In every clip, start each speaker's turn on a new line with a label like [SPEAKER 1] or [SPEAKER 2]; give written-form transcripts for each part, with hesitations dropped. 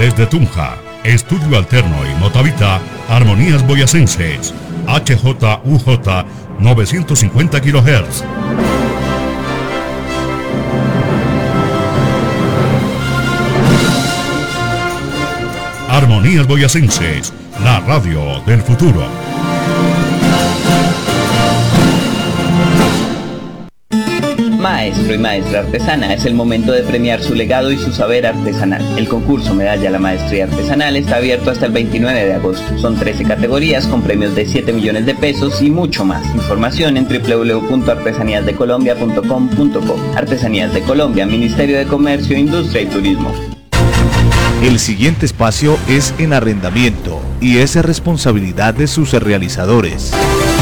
[SPEAKER 1] Desde Tunja, Estudio Alterno y Motavita, Armonías Boyacenses, HJUJ 950 kHz. Armonías Boyacenses, la radio del futuro.
[SPEAKER 2] Maestro y maestra artesana, es el momento de premiar su legado y su saber artesanal. El concurso Medalla a la Maestría Artesanal está abierto hasta el 29 de agosto. Son 13 categorías con premios de 7 millones de pesos y mucho más. Información en www.artesaníasdecolombia.com.co. Artesanías de Colombia, Ministerio de Comercio, Industria y Turismo.
[SPEAKER 3] El siguiente espacio es en arrendamiento y es responsabilidad de sus realizadores.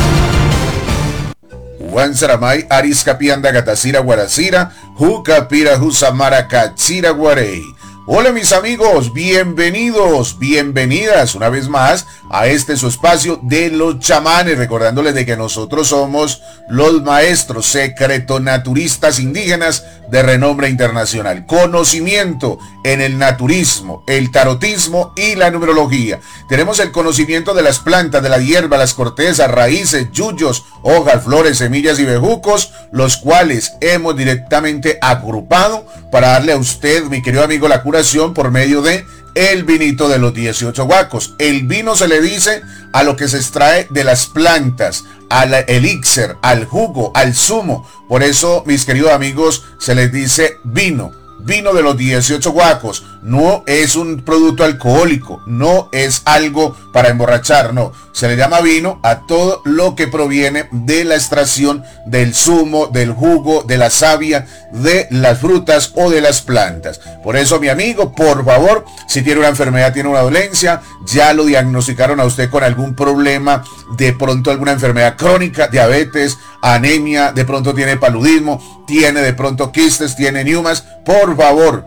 [SPEAKER 4] Juan Saramay, Aris Capianda Gatacira Guaracira, Jucapira Jusamara Cachira Guarey. Hola mis amigos, bienvenidos, bienvenidas una vez más a este su espacio de los chamanes, recordándoles de que nosotros somos los maestros secretonaturistas indígenas de renombre internacional. Conocimiento en el naturismo, el tarotismo y la numerología. Tenemos el conocimiento de las plantas, de la hierba, las cortezas, raíces, yuyos, hojas, flores, semillas y bejucos, los cuales hemos directamente agrupado para darle a usted, mi querido amigo, la curación por medio de el vinito de los 18 huacos. El vino se le dice a lo que se extrae de las plantas, al elixir, al jugo, al zumo. Por eso, mis queridos amigos, se les dice vino. Vino de los 18 huacos. No es un producto alcohólico, no es algo para emborrachar, no. Se le llama vino a todo lo que proviene de la extracción del zumo, del jugo, de la savia, de las frutas o de las plantas. Por eso, mi amigo, por favor, si tiene una enfermedad, tiene una dolencia, ya lo diagnosticaron a usted con algún problema, de pronto alguna enfermedad crónica, diabetes, anemia, de pronto tiene paludismo, tiene de pronto quistes, tiene neumas, por favor,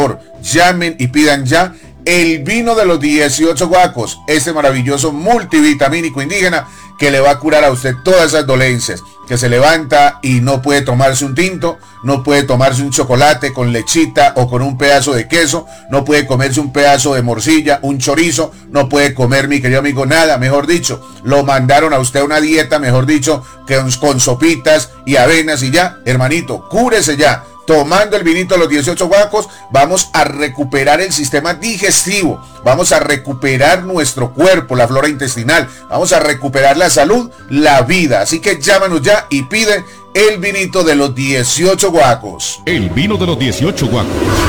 [SPEAKER 4] llamen y pidan ya el vino de los 18 huacos, este maravilloso multivitamínico indígena que le va a curar a usted todas esas dolencias, que se levanta y no puede tomarse un tinto, no puede tomarse un chocolate con lechita o con un pedazo de queso, no puede comerse un pedazo de morcilla, un chorizo, no puede comer, mi querido amigo, nada, mejor dicho, lo mandaron a usted una dieta, mejor dicho, que con sopitas y avenas y ya, hermanito, cúrese ya. Tomando el vinito de los 18 huacos, vamos a recuperar el sistema digestivo, vamos a recuperar nuestro cuerpo, la flora intestinal, vamos a recuperar la salud, la vida. Así que llámanos ya y pide el vinito de los 18 huacos.
[SPEAKER 1] El vino de los 18 huacos.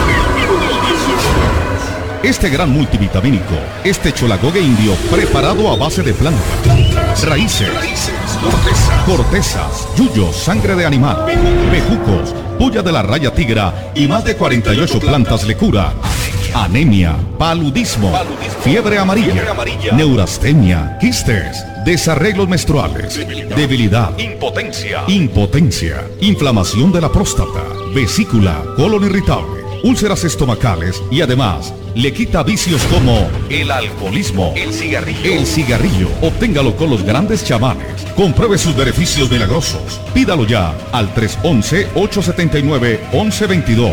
[SPEAKER 1] Este gran multivitamínico, este cholagogue indio preparado a base de plantas, raíces, cortezas, yuyos, sangre de animal, bejucos, puya de la raya tigra y más de 48 plantas le cura. Anemia, paludismo, fiebre amarilla, neurastenia, quistes, desarreglos menstruales, debilidad, impotencia, inflamación de la próstata, vesícula, colon irritable, úlceras estomacales y además le quita vicios como el alcoholismo, el cigarrillo. Obténgalo con los grandes chamanes. Compruebe sus beneficios milagrosos. Pídalo ya al 311-879-1122.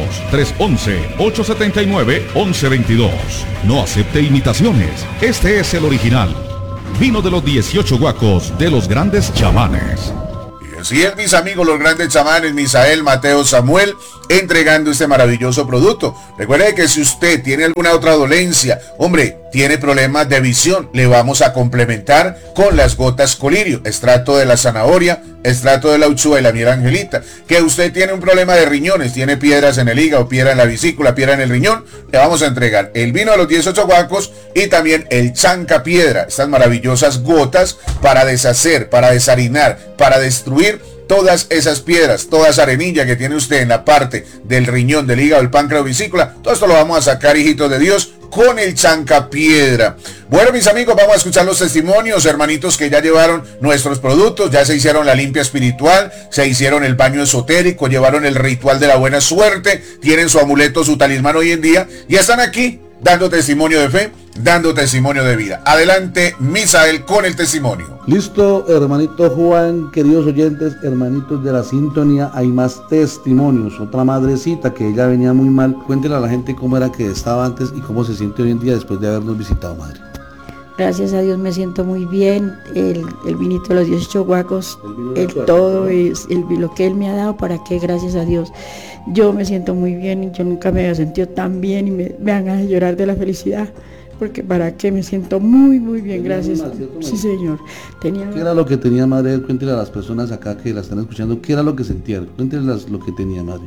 [SPEAKER 1] 311-879-1122. No acepte imitaciones. Este es el original. Vino de los 18 huacos de los grandes chamanes.
[SPEAKER 4] Así es, mis amigos, los grandes chamanes, Misael, Mateo, Samuel, entregando este maravilloso producto. Recuerde que si usted tiene alguna otra dolencia, hombre, tiene problemas de visión, le vamos a complementar con las gotas colirio, extracto de la zanahoria, extracto de la uchúa y la miel angelita. Que usted tiene un problema de riñones, tiene piedras en el hígado, piedra en la vesícula, piedra en el riñón, le vamos a entregar el vino de los 18 huacos y también el chanca piedra, estas maravillosas gotas para deshacer, para desharinar, para destruir todas esas piedras, toda esa arenilla que tiene usted en la parte del riñón, del hígado, del páncreas, vesícula. Todo esto lo vamos a sacar, hijitos de Dios, con el chanca piedra. Bueno, mis amigos, vamos a escuchar los testimonios, hermanitos que ya llevaron nuestros productos, ya se hicieron la limpia espiritual, se hicieron el baño esotérico, llevaron el ritual de la buena suerte, tienen su amuleto, su talismán hoy en día y están aquí dando testimonio de fe dando testimonio de vida. Adelante, Misael, con el testimonio.
[SPEAKER 5] Listo, hermanito Juan, queridos oyentes, hermanitos de la sintonía, hay más testimonios. Otra madrecita que ella venía muy mal, cuéntele a la gente cómo era que estaba antes y cómo se siente hoy en día después de habernos visitado, madre.
[SPEAKER 6] Gracias a Dios me siento muy bien, el vinito de los 18 guacos, el todo, es lo que Él me ha dado, ¿para qué? Gracias a Dios. Yo me siento muy bien y yo nunca me había sentido tan bien y me dan ganas de llorar de la felicidad, porque ¿para qué? Me siento muy, muy bien, gracias. Sí, señor.
[SPEAKER 5] ¿Qué era lo que tenía, madre? Cuéntele a las personas acá que la están escuchando, ¿qué era lo que sentía? Cuéntele lo que tenía, madre.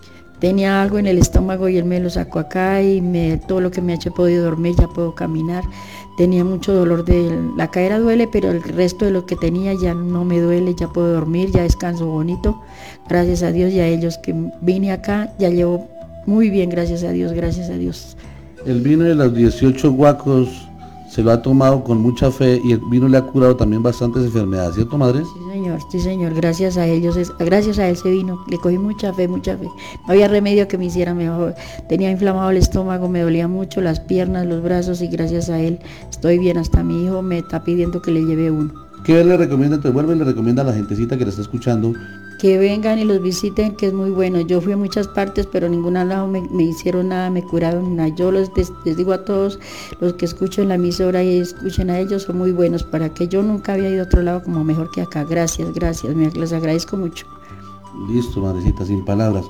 [SPEAKER 6] Tenía algo en el estómago y Él me lo sacó acá y todo lo que me ha hecho he podido dormir, ya puedo caminar. Tenía mucho dolor la cadera duele, pero el resto de lo que tenía ya no me duele, ya puedo dormir, ya descanso bonito. Gracias a Dios y a ellos que vine acá, ya llevo muy bien, gracias a Dios, gracias a Dios.
[SPEAKER 5] El vino de los 18 guacos se lo ha tomado con mucha fe y el vino le ha curado también bastantes enfermedades, ¿cierto, madre?
[SPEAKER 6] Sí señor, gracias a ellos, gracias a ese vino, le cogí mucha fe, no había remedio que me hiciera mejor, tenía inflamado el estómago, me dolía mucho las piernas, los brazos y gracias a él estoy bien, hasta mi hijo me está pidiendo que le lleve uno.
[SPEAKER 5] ¿Qué le recomienda? Entonces vuelve y le recomienda a la gentecita que le está escuchando
[SPEAKER 6] que vengan y los visiten, que es muy bueno. Yo fui a muchas partes, pero ninguna lado me hicieron nada, me curaron nada. Yo les digo a todos los que escuchen la emisora y escuchen a ellos, son muy buenos, para que yo nunca había ido a otro lado como mejor que acá. Gracias, les agradezco mucho.
[SPEAKER 5] Listo, madrecita, sin palabras.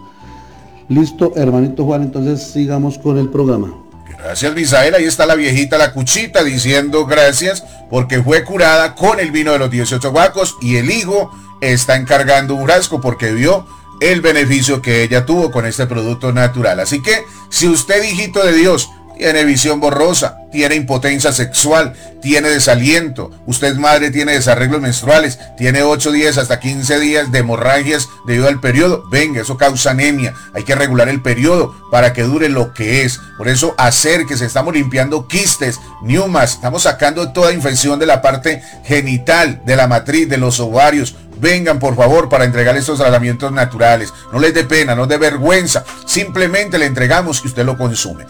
[SPEAKER 5] Listo, hermanito Juan, entonces sigamos con el programa.
[SPEAKER 4] Gracias, Misael. Ahí está la viejita, la cuchita, diciendo gracias porque fue curada con el vino de los 18 guacos y el hijo está encargando un frasco porque vio el beneficio que ella tuvo con este producto natural. Así que si usted, hijito de Dios, tiene visión borrosa, tiene impotencia sexual, tiene desaliento, usted madre, tiene desarreglos menstruales, tiene 8 días hasta 15 días de hemorragias debido al periodo, venga, eso causa anemia, hay que regular el periodo para que dure lo que es. Por eso acérquese, estamos limpiando quistes, neumas, estamos sacando toda infección de la parte genital, de la matriz, de los ovarios. Vengan por favor para entregar estos tratamientos naturales. No les dé pena, no dé vergüenza. Simplemente le entregamos y usted lo consume.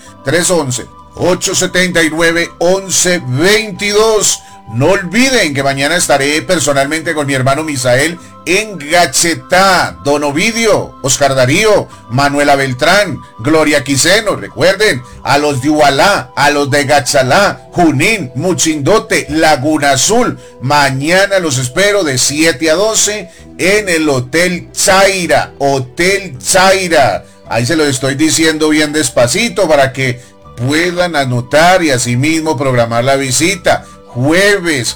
[SPEAKER 4] 311-879-1122. No olviden que mañana estaré personalmente con mi hermano Misael en Gachetá, Don Ovidio, Oscar Darío, Manuela Beltrán, Gloria Quiseno. Recuerden, a los de Ubalá, a los de Gachalá, Junín, Muchindote, Laguna Azul. Mañana los espero de 7 a 12 en el Hotel Zaira. Hotel Zaira. Ahí se lo estoy diciendo bien despacito para que puedan anotar y asimismo programar la visita. Jueves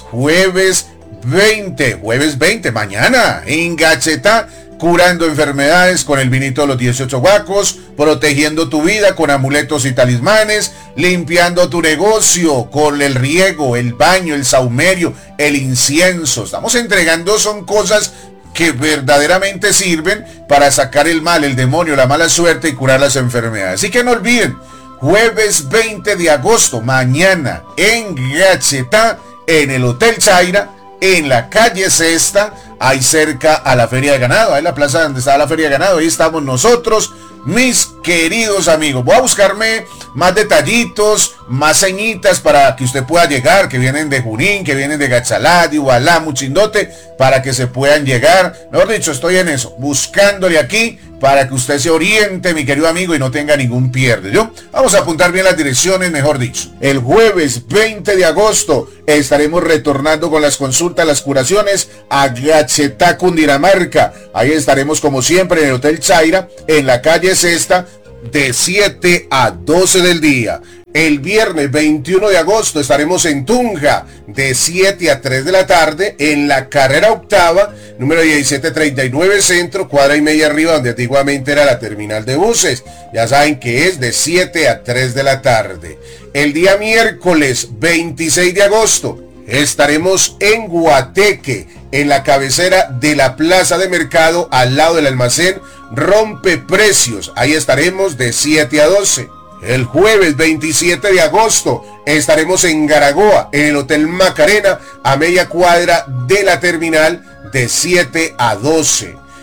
[SPEAKER 4] 20, mañana, en Gachetá, curando enfermedades con el vinito de los 18 guacos, protegiendo tu vida con amuletos y talismanes, limpiando tu negocio con el riego, el baño, el saumerio, el incienso. Estamos entregando, son cosas que verdaderamente sirven para sacar el mal, el demonio, la mala suerte y curar las enfermedades. Así que no olviden, jueves 20 de agosto, mañana, en Gachetá, en el Hotel Zaira, en la calle Sexta, ahí cerca a la Feria de Ganado, ahí en la plaza donde está la Feria de Ganado, ahí estamos nosotros, mis queridos amigos. Voy a buscarme más detallitos, más señitas para que usted pueda llegar, que vienen de Junín, que vienen de Gachalá, de Ubalá, Muchindote, para que se puedan llegar. Mejor dicho, estoy en eso, buscándole aquí para que usted se oriente, mi querido amigo, y no tenga ningún pierde. Vamos a apuntar bien las direcciones, mejor dicho. El jueves 20 de agosto estaremos retornando con las consultas, las curaciones a Gachetá, Cundinamarca. Ahí estaremos como siempre en el Hotel Zaira, en la calle Sexta, de 7 a 12 del día. El viernes 21 de agosto estaremos en Tunja, de 7 a 3 de la tarde, en la carrera octava, número 1739 Centro, cuadra y media arriba, donde antiguamente era la terminal de buses. Ya saben que es de 7 a 3 de la tarde. El día miércoles 26 de agosto estaremos en Guateque, en la cabecera de la plaza de mercado, al lado del almacén Rompeprecios. Ahí estaremos de 7 a 12. El jueves 27 de agosto estaremos en Garagoa, en el Hotel Macarena, a media cuadra de la terminal, de 7 a 12.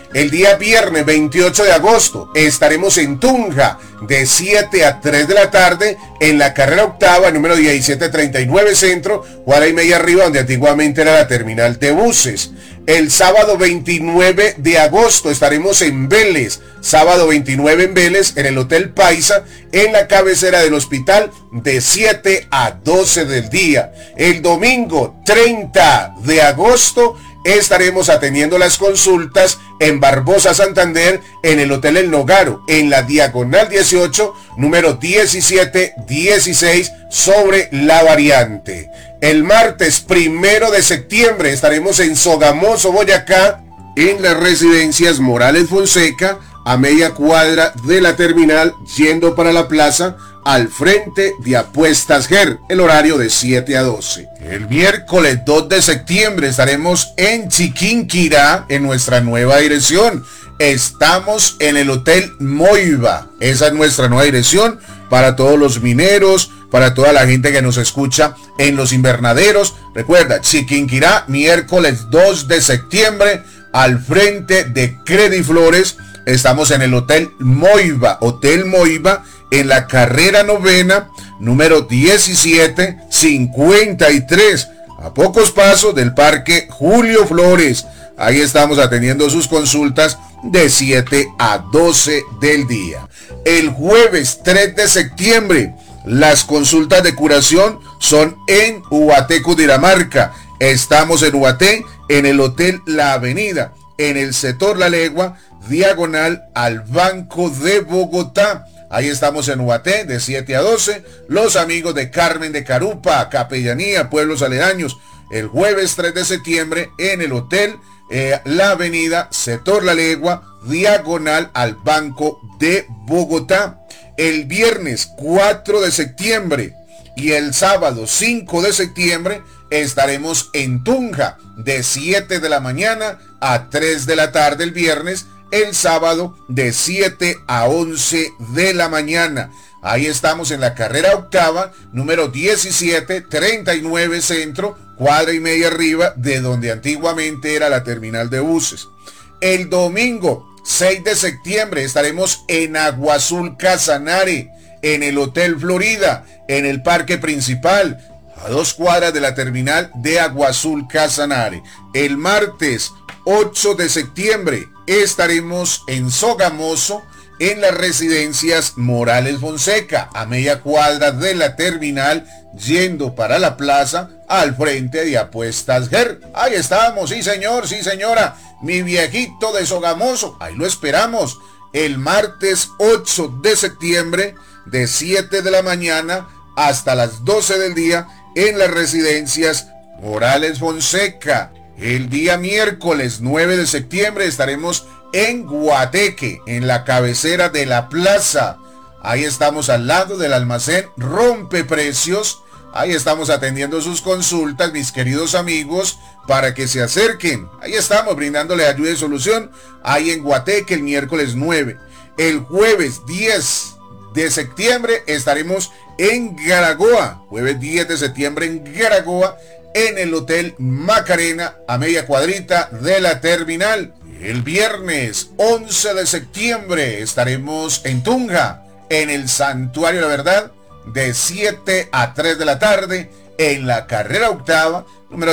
[SPEAKER 4] El día viernes 28 de agosto estaremos en Tunja de 7 a 3 de la tarde en la carrera octava, número 1739 Centro, cuadra y media arriba, donde antiguamente era la terminal de buses. El sábado 29 de agosto estaremos en Vélez, sábado 29 en Vélez, en el Hotel Paisa, en la cabecera del hospital, de 7 a 12 del día. El domingo 30 de agosto estaremos atendiendo las consultas en Barbosa, Santander, en el Hotel El Nogaro, en la diagonal 18, número 1716, sobre la variante. El martes 1 de septiembre estaremos en Sogamoso, Boyacá, en las residencias Morales Fonseca, a media cuadra de la terminal, yendo para la plaza, al frente de Apuestas GER, el horario de 7 a 12. El miércoles 2 de septiembre estaremos en Chiquinquirá, en nuestra nueva dirección. Estamos en el Hotel Moiva. Esa es nuestra nueva dirección para todos los mineros, para toda la gente que nos escucha en los invernaderos. Recuerda, Chiquinquirá, miércoles 2 de septiembre, al frente de Crediflores. Estamos en el Hotel Moiva, en la carrera novena, número 1753, a pocos pasos del Parque Julio Flores. Ahí estamos atendiendo sus consultas de 7 a 12 del día. El jueves 3 de septiembre, las consultas de curación son en Ubaté, Cundinamarca. Estamos en Ubaté, en el Hotel La Avenida, en el sector La Legua, diagonal al Banco de Bogotá. Ahí estamos en Ubaté, de 7 a 12. Los amigos de Carmen de Carupa, Capellanía, pueblos aledaños. El jueves 3 de septiembre en el Hotel La Avenida, sector La Legua, diagonal al Banco de Bogotá. El viernes 4 de septiembre y el sábado 5 de septiembre estaremos en Tunja, de 7 de la mañana a 3 de la tarde el viernes. El sábado de 7 a 11 de la mañana. Ahí estamos en la carrera octava, número 1739 Centro, cuadra y media arriba, de donde antiguamente era la terminal de buses. El domingo 6 de septiembre estaremos en Agua Azul Casanare, en el Hotel Florida, en el parque principal, a 2 cuadras de la terminal de Agua Azul Casanare. El martes 8 de septiembre estaremos en Sogamoso, en las residencias Morales Fonseca, a media cuadra de la terminal, yendo para la plaza, al frente de Apuestas GER. Ahí estamos, sí señor, sí señora, mi viejito de Sogamoso. Ahí lo esperamos el martes 8 de septiembre, de 7 de la mañana hasta las 12 del día, en las residencias Morales Fonseca. El día miércoles 9 de septiembre estaremos en Guateque, en la cabecera de la plaza. Ahí estamos al lado del almacén Rompeprecios. Ahí estamos atendiendo sus consultas, mis queridos amigos, para que se acerquen. Ahí estamos brindándole ayuda y solución. Ahí en Guateque el miércoles 9. El jueves 10 de septiembre estaremos en Garagoa. Jueves 10 de septiembre en Garagoa, en el Hotel Macarena, a media cuadrita de la terminal. El viernes 11 de septiembre estaremos en Tunja, en el Santuario La Verdad, de 7 a 3 de la tarde, en la carrera octava, número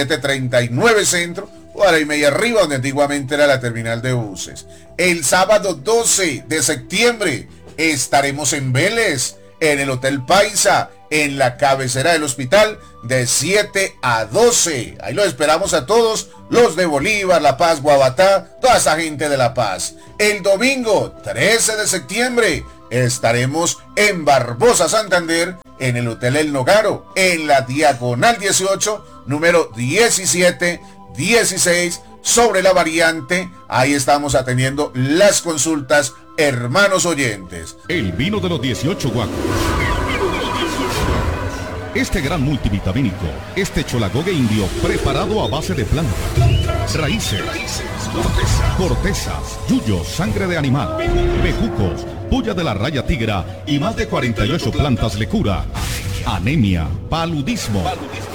[SPEAKER 4] 1739 Centro, cuadra y media arriba, donde antiguamente era la terminal de buses. El sábado 12 de septiembre estaremos en Vélez, en el Hotel Paisa, en la cabecera del hospital, de 7 a 12. Ahí lo esperamos a todos, los de Bolívar, La Paz, Guabatá, toda esa gente de La Paz. El domingo 13 de septiembre estaremos en Barbosa, Santander, en el Hotel El Nogaro, en la diagonal 18, número 1716, sobre la variante. Ahí estamos atendiendo las consultas, hermanos oyentes.
[SPEAKER 1] El vino de los 18 guacos. Este gran multivitamínico, este cholagogue indio preparado a base de plantas, raíces, cortezas, yuyos, sangre de animal, bejucos, puya de la raya tigra y más de 48 plantas le cura. Anemia, paludismo,